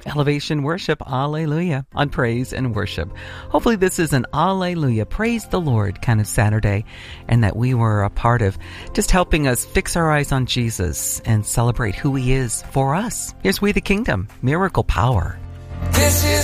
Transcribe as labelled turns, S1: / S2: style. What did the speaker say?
S1: Elevation Worship, Alleluia, on Praise and Worship. Hopefully this is an Alleluia, praise the Lord kind of Saturday, and that we were a part of just helping us fix our eyes on Jesus and celebrate who He is for us. Here's We the Kingdom, Miracle Power.
S2: This is